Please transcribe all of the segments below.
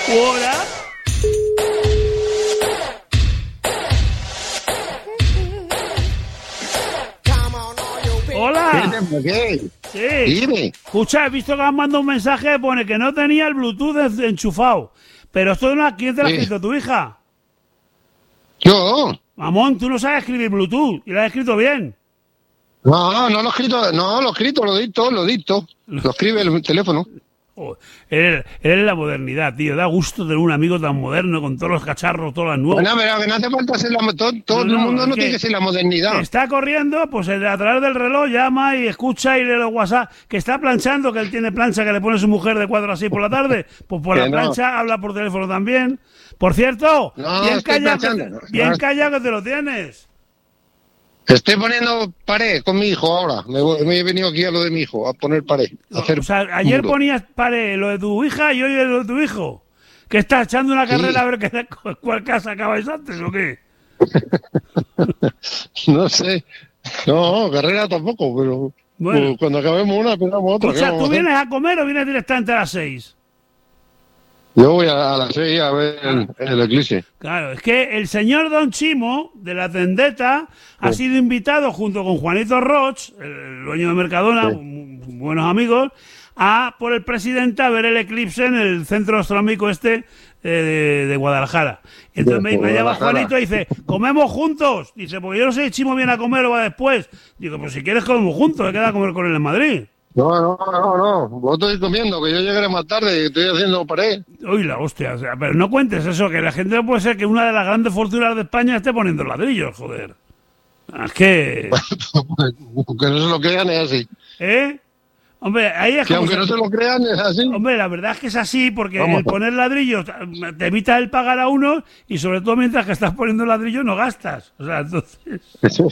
Hola. Hola. ¿Qué? Sí. Dime. Escucha, he visto que has mandado un mensaje que pone que no tenía el Bluetooth enchufado. Pero esto no, ¿quién te lo ha escrito? ¿Tu hija? Yo. Mamón, tú no sabes escribir Bluetooth y lo has escrito bien. No lo he escrito, lo dicto. Lo escribe el teléfono. Oh, eres la modernidad, tío. Da gusto tener un amigo tan moderno con todos los cacharros, todas las nuevas. Bueno, pero que no hace falta ser todo el mundo no tiene que ser la modernidad. Está corriendo, pues a través del reloj llama y escucha y lee los WhatsApp. Que está planchando, que él tiene plancha que le pone su mujer de 4 a 6 por la tarde. Pues por la plancha habla por teléfono también. Por cierto, bien callado que te lo tienes. Estoy poniendo pared con mi hijo ahora. Me he venido aquí a lo de mi hijo, a poner pared. O sea, ayer ponías pared lo de tu hija y hoy lo de tu hijo. ¿Que estás echando una carrera a ver cuál casa acabáis antes o qué? No sé. No, carrera tampoco, pero bueno, cuando acabemos una, empezamos otra. O sea, ¿tú vienes a comer o vienes directamente a las 6? Yo voy a las 6 a ver el eclipse. Claro, es que el señor Don Chimo, de la Tendeta, ha sido invitado junto con Juanito Roch, el dueño de Mercadona, buenos amigos, por el presidente a ver el eclipse en el centro astronómico de Guadalajara. Entonces me llama Juanito y dice, ¿comemos juntos? Dice, porque yo no sé si Chimo viene a comer o va después. Digo, pues si quieres comemos juntos, he quedado a comer con él en Madrid. No. Vos estoy comiendo, que yo llegaré más tarde y estoy haciendo pared. Uy, la hostia. O sea, pero no cuentes eso, que la gente no puede ser que una de las grandes fortunas de España esté poniendo ladrillos, joder. Es que... Aunque no se lo crean, es así. Hombre, ahí es que aunque no se lo crean, es así. Hombre, la verdad es que es así, porque el poner ladrillos te evita el pagar a uno y sobre todo mientras que estás poniendo ladrillos no gastas. O sea, entonces...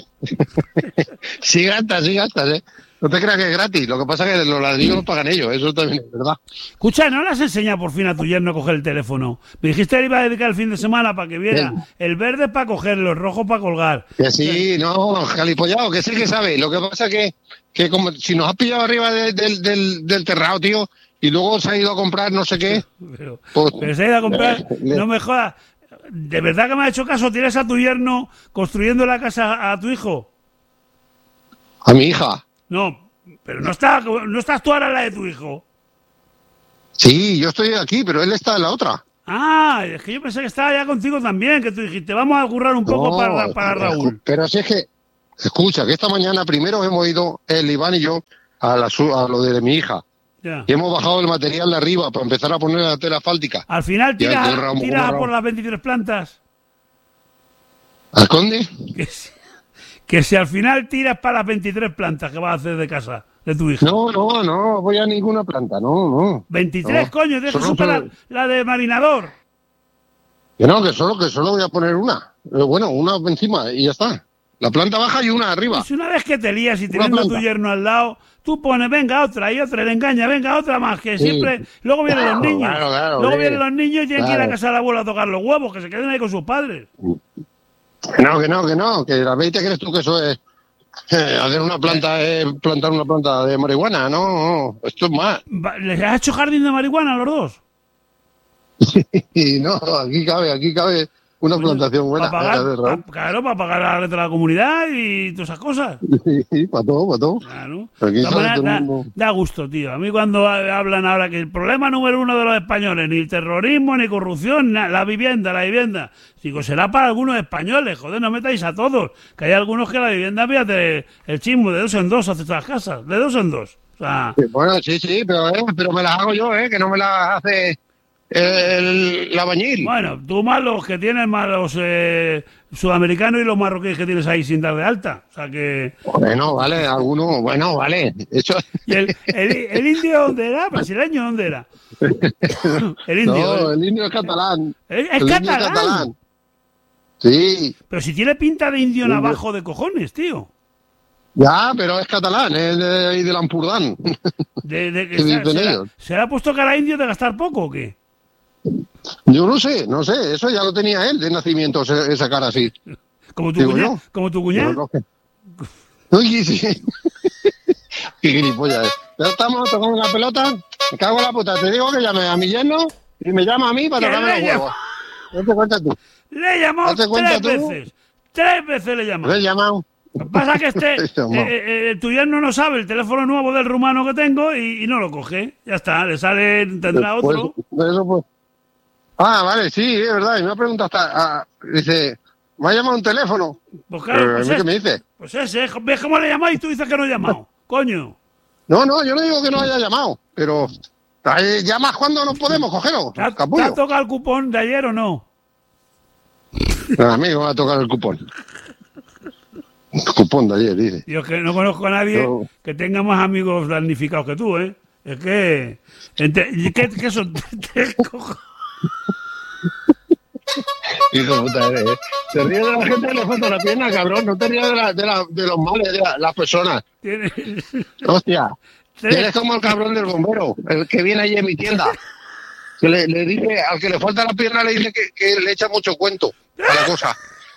Sí gastas, No te creas que es gratis, lo que pasa es que los ladrillos los pagan ellos, eso también es verdad. Escucha, ¿no le has enseñado por fin a tu yerno a coger el teléfono? Me dijiste que le iba a dedicar el fin de semana para que viera el verde para cogerlo, el rojo para colgar. Que sí, no, calipollado, que sí que sabe. Lo que pasa es que como si nos has pillado arriba del terrado, tío, y luego se ha ido a comprar no sé qué. Pero se ha ido a comprar, no me jodas. ¿De verdad que me ha hecho caso? ¿Tienes a tu yerno construyendo la casa a tu hijo? A mi hija. No, pero no estás tú ahora en la de tu hijo. Sí, yo estoy aquí, pero él está en la otra. Ah, es que yo pensé que estaba ya contigo también, que tú dijiste, vamos a currar un poco para Raúl. Pero si es que, escucha, que esta mañana primero hemos ido, el Iván y yo, a lo de mi hija. Ya. Y hemos bajado el material de arriba para empezar a poner la tela asfáltica. Al final tiras por las 23 plantas. ¿Al conde? Que si al final tiras para las 23 plantas que vas a hacer de casa de tu hija. No voy a ninguna planta, no. 23, no. Coño, tienes que superar la de marinador. Que solo voy a poner una. Bueno, una encima y ya está. La planta baja y una arriba. Pues una vez que te lías y teniendo a tu yerno al lado, tú pones, venga otra, y otra, le engaña, venga otra más, que siempre... Luego vienen los niños. Luego vienen los niños y tienen que ir a casa de la abuela a tocar los huevos, que se queden ahí con sus padres. Que no, que la veis, ¿crees tú que eso es hacer una planta, plantar una planta de marihuana? No, esto es más. ¿Les has hecho jardín de marihuana a los dos? No, aquí cabe una plantación buena. Para pagar la letra de la comunidad y todas esas cosas. Sí, para todo. Claro. Da gusto, tío. A mí cuando hablan ahora que el problema número uno de los españoles, ni terrorismo, ni corrupción, la vivienda. Digo, será para algunos españoles, joder, no metáis a todos. Que hay algunos que la vivienda, fíjate, el chismo de 2 en 2 hace estas casas, de 2 en 2. O sea... Bueno, sí, pero me las hago yo, que no me las hace... el albañil. Bueno, tú más los que tienes, más los sudamericanos y los marroquíes que tienes ahí sin dar de alta. O sea que... Bueno, vale, algunos, vale. Eso... ¿Y el indio dónde era? ¿Brasileño dónde era? El indio. No, el indio es catalán. ¿Es catalán? Sí. Pero si tiene pinta de indio navajo de cojones, tío. Ya, pero es catalán, es de Lampurdán. ¿Se le ha puesto cara a indio de gastar poco o qué? Yo no sé, eso ya lo tenía él de nacimiento, esa cara así. ¿Como tu cuñado? Uy, sí. Qué gilipollas. Ya estamos tocando la pelota, me cago en la puta, te digo que llame a mi yerno y y me llama a mí para tocarme los huevos. No te cuentas tú. Le he llamado 3 veces. 3 veces le he llamado. ¿Le he llamado? Lo que pasa es que tu yerno no sabe el teléfono nuevo del rumano que tengo y no lo coge. Ya está, le sale, tendrá otro. Pues. Ah, vale, sí, es verdad. Y me ha preguntado hasta... dice, ¿me ha llamado un teléfono? Pues claro, pues ¿qué me dice? Pues ese, ¿ves cómo le llamáis y tú dices que no he llamado? Coño. No, yo no digo que no haya llamado, pero... ¿Llamas cuando no podemos cogerlo? ¿Te ha tocado el cupón de ayer o no? A mí me va a tocar el cupón. El cupón de ayer, dice. Yo que no conozco a nadie que tenga más amigos damnificados que tú, ¿eh? Es que... ¿Qué son? 3 cojones. Hijo de puta eres, ¿eh? Te ríes de la gente que le falta la pierna, cabrón. No te ríes de los males de las personas. Hostia. Eres como el cabrón del bombero, el que viene ahí en mi tienda. Que le dice, al que le falta la pierna, le dice que le echa mucho cuento a la cosa.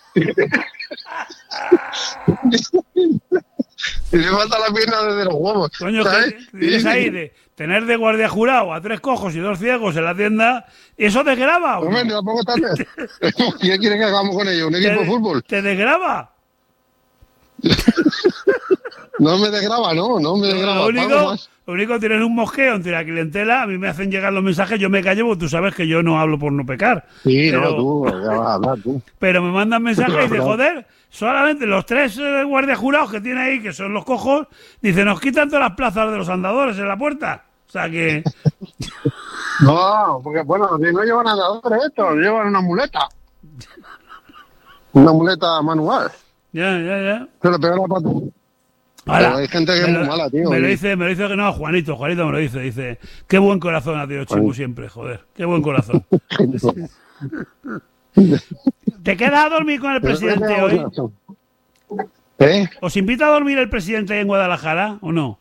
Y le falta la pierna desde los huevos. Coño, ¿sabes? ¿Tienes ahí de tener de guardia jurado a 3 cojos y 2 ciegos en la tienda? ¿Y eso desgrava? Hombre, tampoco tarde. ¿Qué quiere que hagamos con ellos? ¿Un equipo de fútbol? ¿Te desgrava? No me desgrava, no me desgrava. Lo único, tienes un mosqueo entre la clientela. A mí me hacen llegar los mensajes, yo me callo porque tú sabes que yo no hablo por no pecar. Sí, pero, no, tú, ya vas a hablar tú. Pero me mandan mensajes y dicen, joder, solamente los 3 guardias jurados que tiene ahí, que son los cojos, dicen, nos quitan todas las plazas de los andadores en la puerta. O sea que... No, porque bueno, no llevan andadores estos, llevan una muleta. Una muleta manual. Ya. Se le pega la pata. Ahora, hay gente que es muy mala, tío. Me lo dice que no, Juanito me lo dice, qué buen corazón ha tenido Chimu siempre, joder, qué buen corazón. ¿Te quedas a dormir con el presidente hoy? ¿Os invita a dormir el presidente en Guadalajara o no?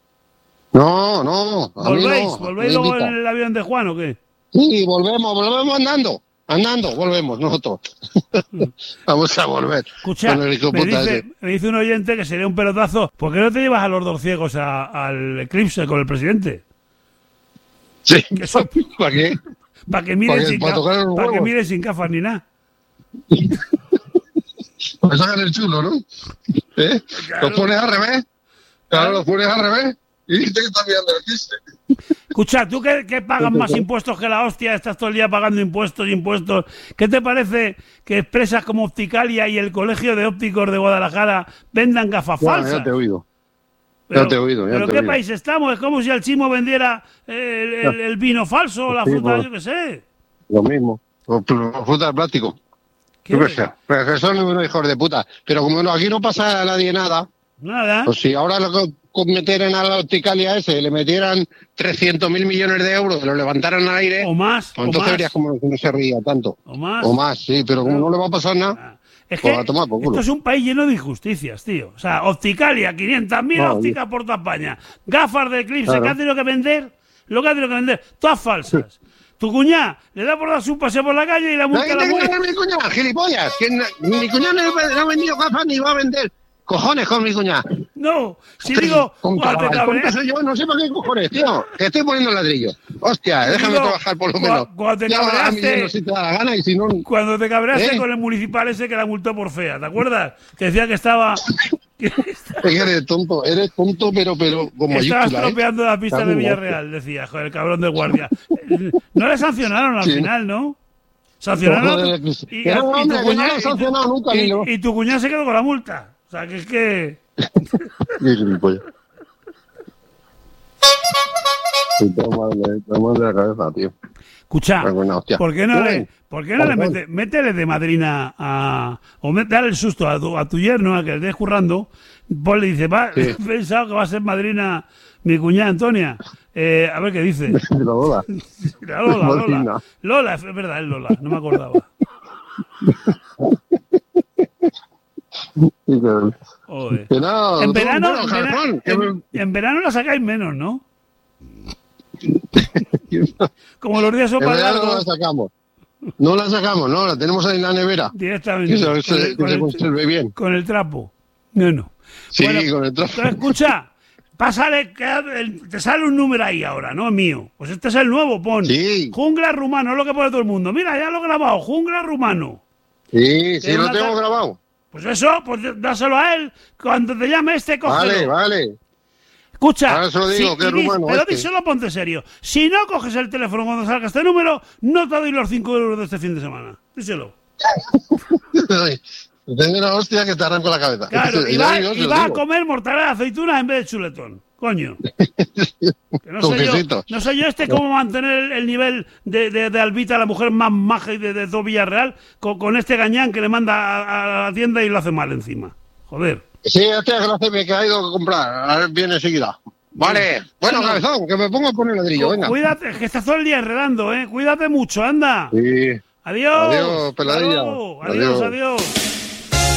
No. ¿Volvéis luego en el avión de Juan o qué? Sí, volvemos andando, volvemos nosotros. Vamos a volver. Escucha, me dice un oyente que sería un pelotazo. ¿Por qué no te llevas a los 2 ciegos al Eclipse con el presidente? Sí, ¿para qué? Para que miren sin gafas ni nada. Para sacar el chulo, ¿no? Claro. Los pones al revés. Claro, los pones al revés. Y dice que está mirando el chiste. Escucha, tú que pagas más impuestos que la hostia, estás todo el día pagando impuestos. ¿Qué te parece que empresas como Opticalia y el Colegio de Ópticos de Guadalajara vendan gafas falsas? Ya te he oído. ¿Pero qué país estamos? Es como si el Chimo vendiera el vino falso o la fruta, yo qué sé. Lo mismo. O fruta de plástico. ¿Qué? Pero que son unos hijos de puta. Pero como aquí no pasa a nadie nada. Pues si ahora lo metieran a la Opticalia le metieran 300.000 millones de euros, lo levantaran al aire. O más. Pues entonces verías como que no se ría tanto. O más, sí, pero como no le va a pasar nada. Es que esto es un país lleno de injusticias, tío. O sea, Opticalia, 500.000 ópticas por toda España. Gafas de Eclipse, claro. ¿Qué ha tenido que vender? Lo que ha tenido que vender, todas falsas. Tu cuñá le da por dar su paseo por la calle y la multa la mujer. Mi cuñá, gilipollas. Que mi cuñá no ha vendido gafas ni va a vender. Cojones con mi cuña. No, si digo, cuando te cabreas. Yo no sé para qué cojones, tío. Que estoy poniendo ladrillo. Hostia, déjame trabajar por lo menos. Cuando te cabreaste, si te da la gana y si no. Cuando te cabreaste con el municipal ese que la multó por fea, ¿te acuerdas? Que decía que estaba. Eres tonto, pero como estaba estropeando las pistas de Villarreal, decía, joder, el cabrón de guardia. No le sancionaron al final, ¿no? Sancionaron. Y tu cuñado se quedó con la multa. O sea, que es que... Estamos de la cabeza, tío. Escucha, ¿por qué no le métele de madrina o dale el susto a tu yerno, a que le estés currando, pues le dice, he pensado que va a ser madrina mi cuñada Antonia. A ver qué dice. Lola. Lola, es verdad, es Lola, no me acordaba. Que no, en verano la sacáis menos, ¿no? Como los días son para largos. No la sacamos, la tenemos ahí en la nevera. Directamente. Que se conserve bien. Con el trapo. No. Sí, bueno, con el trapo. Escucha, pásale, te sale un número ahí ahora, ¿no? Mío. Pues este es el nuevo, pon. Sí. Jungla rumano, es lo que pone todo el mundo. Mira, ya lo he grabado, jungla rumano. Sí, lo tengo grabado. Pues eso, pues dáselo a él. Cuando te llame cógelo. Vale. Escucha, ahora se lo digo, que es rumano pero díselo, ponte serio. Si no coges el teléfono cuando salga este número, no te doy los 5 euros de este fin de semana. Díselo. Tengo una hostia que te arranco la cabeza. Claro, y va a comer mortadela de aceituna en vez de chuletón. Coño. Que no sé yo cómo mantener el nivel de Albita, la mujer más maja y de todo Villarreal, con este gañán que le manda a la tienda y lo hace mal encima. Joder. Sí, este es el que ha ido a comprar. A ver, viene enseguida. Vale. Bueno, cabezón, que me pongo a poner ladrillo, venga. Cuídate, que estás todo el día enredando, ¿eh? Cuídate mucho, anda. Sí. Adiós. Adiós, peladilla. Adiós.